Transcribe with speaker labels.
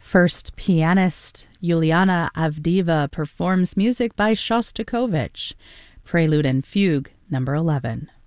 Speaker 1: First pianist Yuliana Avdiva performs music by Shostakovich, Prelude and Fugue, number 11.